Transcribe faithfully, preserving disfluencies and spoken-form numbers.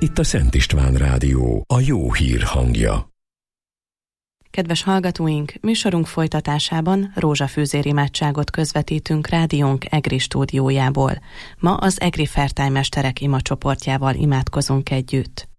Itt a Szent István Rádió, a jó hír hangja. Kedves hallgatóink, műsorunk folytatásában rózsafűzér imádságot közvetítünk rádiónk EGRI stúdiójából. Ma az EGRI fertálymesterek imacsoportjával imádkozunk együtt.